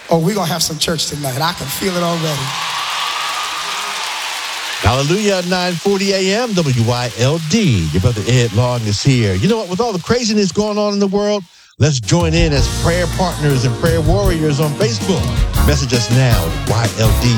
Oh, we're going to have some church tonight. I can feel it already. Hallelujah, 9:40 a.m. WYLD. Your brother Ed Long is here. You know what? With all the craziness going on in the world, let's join in as prayer partners and prayer warriors on Facebook. Message us now at YLD